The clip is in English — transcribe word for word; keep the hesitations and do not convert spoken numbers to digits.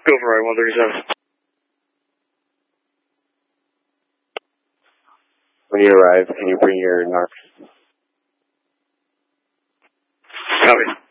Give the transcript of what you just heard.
Go for right one thirty-seven. When you arrive, can you bring your narc? Copy.